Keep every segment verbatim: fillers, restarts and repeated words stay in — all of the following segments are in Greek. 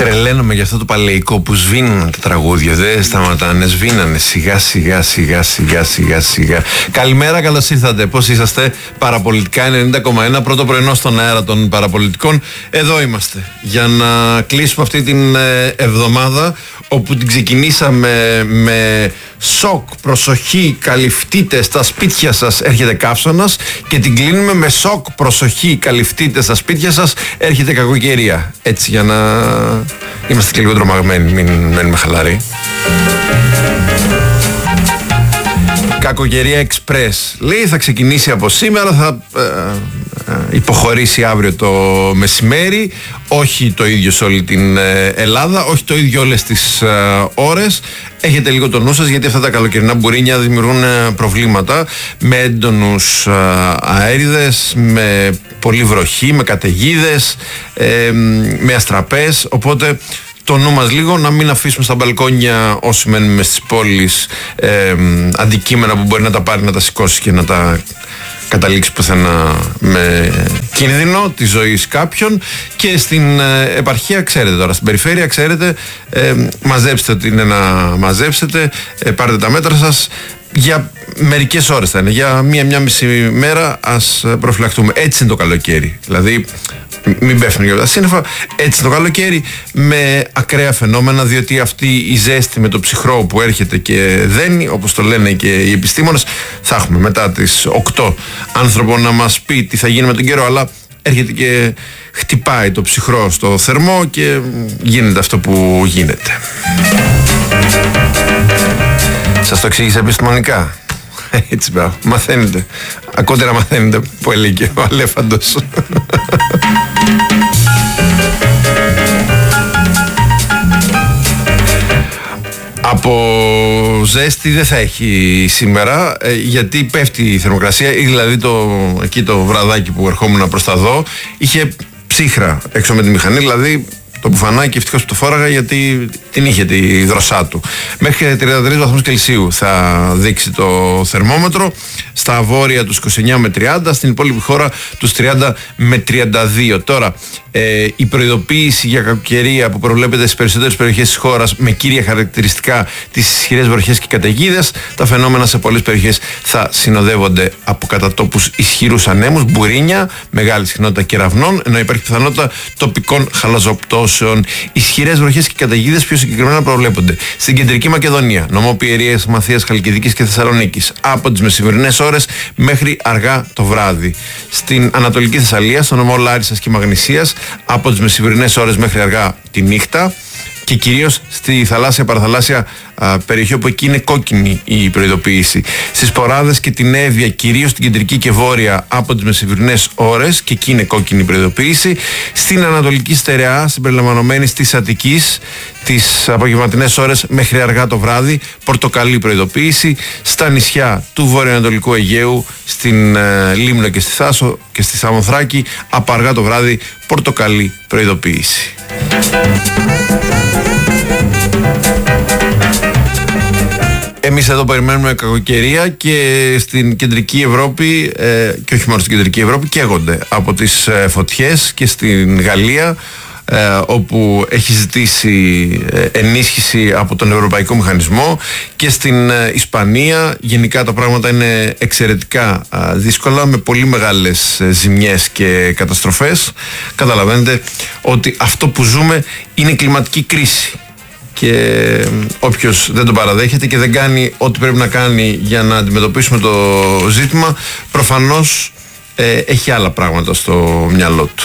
Τρελαίνομαι για αυτό το παλαιικό που σβήνουν τα τραγούδια. Δεν σταματάνε, σβήνανε σιγά σιγά σιγά σιγά σιγά σιγά. Καλημέρα, καλώς ήρθατε. Πώς είσαστε? Παραπολιτικά ενενήντα κόμμα ένα, πρώτο πρωινό στον αέρα των παραπολιτικών. Εδώ είμαστε για να κλείσουμε αυτή την εβδομάδα, όπου την ξεκινήσαμε με σοκ, προσοχή, καλυφτείτε στα σπίτια σας, έρχεται καύσωνας, και την κλείνουμε με σοκ, προσοχή, καλυφτείτε στα σπίτια σας, έρχεται κακοκαιρία. Έτσι, για να είμαστε και λίγο τρομαγμένοι, μην μένουμε χαλαροί. Κακοκαιρία Εξπρές. Λέει θα ξεκινήσει από σήμερα, θα ε, ε, υποχωρήσει αύριο το μεσημέρι. Όχι το ίδιο σε όλη την ε, Ελλάδα, όχι το ίδιο όλες τις ε, ώρες. Έχετε λίγο το νου σας, γιατί αυτά τα καλοκαιρινά μπουρίνια δημιουργούν ε, προβλήματα με έντονους ε, αέριδες, με πολλή βροχή, με καταιγίδες, ε, με αστραπές. Οπότε το νου μας λίγο να μην αφήσουμε στα μπαλκόνια, όσοι μένουμε στις πόλεις, ε, αντικείμενα που μπορεί να τα πάρει, να τα σηκώσει και να τα καταλήξει πουθενά με κίνδυνο της ζωής κάποιων. Και στην ε, επαρχία, ξέρετε τώρα, στην περιφέρεια, ξέρετε, ε, μαζέψτε ό,τι είναι να μαζέψετε, ε, πάρτε τα μέτρα σας. Για μερικές ώρες θα είναι, για μία-μία μισή μέρα ας προφυλαχτούμε. Έτσι είναι το καλοκαίρι. Δηλαδή, μην πέφτουν για τα σύννεφα. Έτσι είναι το καλοκαίρι, με ακραία φαινόμενα, διότι αυτή η ζέστη με το ψυχρό που έρχεται και δένει, όπως το λένε και οι επιστήμονες. Θα έχουμε μετά τις οκτώ άνθρωπο να μας πει τι θα γίνει με τον καιρό, αλλά έρχεται και χτυπάει το ψυχρό στο θερμό και γίνεται αυτό που γίνεται. Σας το εξήγησα επιστημονικά. Έτσι μπράβο, μαθαίνετε. Ακούτε να μαθαίνετε, που έλεγε ο Αλέφαντος. Από ζέστη δεν θα έχει σήμερα, γιατί πέφτει η θερμοκρασία. Δηλαδή το, εκεί το βραδάκι που ερχόμουν προς τα δω, είχε ψύχρα έξω με τη μηχανή, δηλαδή το μπουφανάκι ευτυχώς που το φόραγα, γιατί την είχε τη δροσά του. Μέχρι τριάντα τρεις βαθμούς Κελσίου θα δείξει το θερμόμετρο. Στα βόρεια τους είκοσι εννιά με τριάντα, στην υπόλοιπη χώρα τους τριάντα με τριάντα δύο. Τώρα, ε, η προειδοποίηση για κακοκαιρία που προβλέπεται στις περισσότερες περιοχές της χώρας, με κύρια χαρακτηριστικά τις ισχυρές βροχές και καταιγίδες. Τα φαινόμενα σε πολλές περιοχές θα συνοδεύονται από κατά τόπους ισχυρούς ανέμους, μπουρίνια, μεγάλη συχνότητα κεραυνών, ενώ υπάρχει πιθανότητα τοπικών χαλαζοπτώσεων. Ισχυρές βροχές και καταιγίδες πιο συγκεκριμένα προβλέπονται στην Κεντρική Μακεδονία, νομό Πιερίας, Μαθίας, Χαλκιδικής και Θεσσαλονίκης, από τις μεσημερινές ώρες μέχρι αργά το βράδυ. Στην Ανατολική Θεσσαλία, στο νομό Λάρισσας και Μαγνησίας, από τις μεσημερινές ώρες μέχρι αργά τη νύχτα. Και κυρίως στη θαλάσσια παραθαλάσσια α, περιοχή, όπου εκεί είναι κόκκινη η προειδοποίηση. Στις Ποράδες και την Εύβοια, κυρίως στην κεντρική και βόρεια, από τις μεσημερινές ώρες, και εκεί είναι κόκκινη η προειδοποίηση. Στην Ανατολική Στερεά, συμπεριλαμβανομένη της Αττικής, τις απογευματινές ώρες μέχρι αργά το βράδυ, πορτοκαλί προειδοποίηση. Στα νησιά του βορειοανατολικού Αιγαίου, στην ε, Λίμνο και στη Θάσο και στη Σαμοθράκη, από αργά το βράδυ, πορτοκαλί προειδοποίηση. Εμείς εδώ περιμένουμε κακοκαιρία, και στην κεντρική Ευρώπη, ε, και όχι μόνο στην κεντρική Ευρώπη, καίγονται από τις ε, φωτιές, και στην Γαλλία, ε, όπου έχει ζητήσει ε, ενίσχυση από τον Ευρωπαϊκό Μηχανισμό, και στην ε, Ισπανία. Γενικά τα πράγματα είναι εξαιρετικά ε, δύσκολα, με πολύ μεγάλες ε, ζημιές και καταστροφές. Καταλαβαίνετε ότι αυτό που ζούμε είναι κλιματική κρίση, και όποιος δεν τον παραδέχεται και δεν κάνει ό,τι πρέπει να κάνει για να αντιμετωπίσουμε το ζήτημα, προφανώς ε, έχει άλλα πράγματα στο μυαλό του.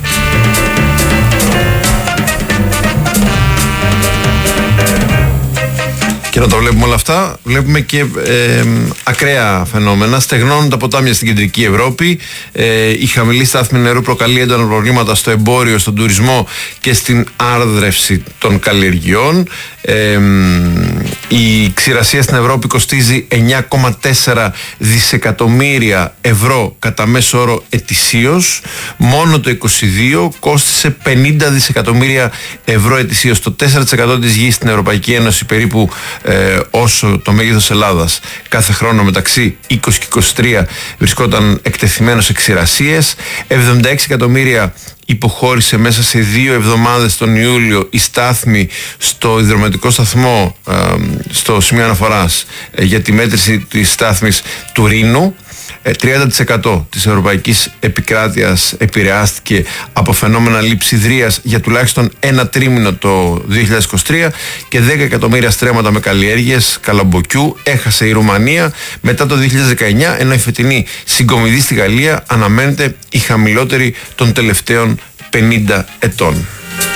Και να τα βλέπουμε όλα αυτά, βλέπουμε και ε, ακραία φαινόμενα. Στεγνώνουν τα ποτάμια στην κεντρική Ευρώπη. Ε, η χαμηλή στάθμη νερού προκαλεί έντονα προβλήματα στο εμπόριο, στον τουρισμό και στην άρδρευση των καλλιεργειών. Ε, η ξηρασία στην Ευρώπη κοστίζει εννιά κόμμα τέσσερα δισεκατομμύρια ευρώ κατά μέσο όρο ετησίως. Μόνο το είκοσι δύο κόστισε πενήντα δισεκατομμύρια ευρώ ετησίως. Το τέσσερα τοις εκατό της γης στην Ευρωπαϊκή Ένωση, περίπου ε, όσο το μέγεθος Ελλάδας, κάθε χρόνο μεταξύ είκοσι και είκοσι τρία βρισκόταν εκτεθειμένο σε ξηρασίες. εβδομήντα έξι εκατομμύρια υποχώρησε μέσα σε δύο εβδομάδες τον Ιούλιο η στάθμη στο υδρομετρικό σταθμό, ε, στο σημείο αναφοράς ε, για τη μέτρηση της στάθμης του Ρήνου. τριάντα τοις εκατό της ευρωπαϊκής επικράτειας επηρεάστηκε από φαινόμενα λειψιδρίας για τουλάχιστον ένα τρίμηνο το δύο χιλιάδες είκοσι τρία και δέκα εκατομμύρια στρέμματα με καλλιέργειες καλαμποκιού έχασε η Ρουμανία μετά το δύο χιλιάδες δεκαεννιά, ενώ η φετινή συγκομιδή στη Γαλλία αναμένεται η χαμηλότερη των τελευταίων πενήντα ετών.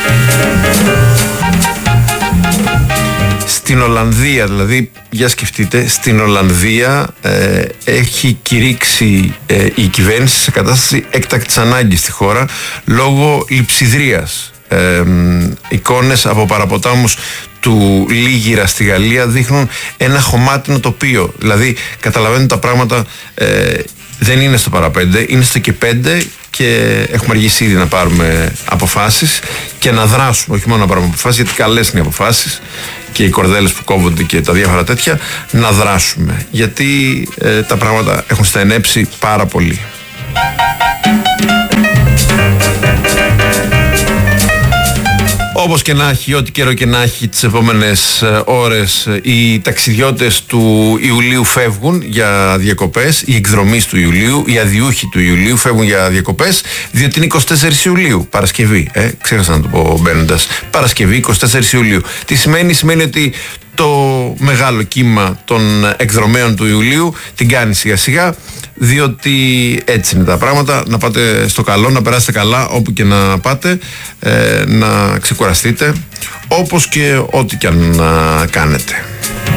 Στην Ολλανδία, δηλαδή, για σκεφτείτε, στην Ολλανδία ε, έχει κηρύξει ε, η κυβέρνηση σε κατάσταση έκτακτης ανάγκης στη χώρα λόγω λειψιδρίας. Ε, εικόνες από παραποτάμους του Λίγυρα στη Γαλλία δείχνουν ένα χωμάτινο τοπίο. Δηλαδή, καταλαβαίνουν τα πράγματα ε, δεν είναι στο παραπέντε, είναι στο και πέντε και έχουμε αργήσει ήδη να πάρουμε αποφάσεις και να δράσουμε, όχι μόνο να πάρουμε αποφάσεις, γιατί καλές είναι οι αποφάσεις και οι κορδέλες που κόβονται και τα διάφορα τέτοια, να δράσουμε, γιατί ε, τα πράγματα έχουν στενέψει πάρα πολύ. Όπως και να έχει, ό,τι καιρό και να έχει, τις επόμενες ώρες οι ταξιδιώτες του Ιουλίου φεύγουν για διακοπές, οι εκδρομείς του Ιουλίου, οι αδιούχοι του Ιουλίου φεύγουν για διακοπές, διότι είναι εικοστή τέταρτη Ιουλίου, Παρασκευή, ε, ξέχασα να το πω μπαίνοντας, Παρασκευή εικοστή τέταρτη Ιουλίου. Τι σημαίνει? Σημαίνει ότι το μεγάλο κύμα των εκδρομέων του Ιουλίου την κάνει σιγά σιγά, διότι έτσι είναι τα πράγματα. Να πάτε στο καλό, να περάσετε καλά όπου και να πάτε, ε, να ξεκουραστείτε, όπως και ό,τι και αν να κάνετε.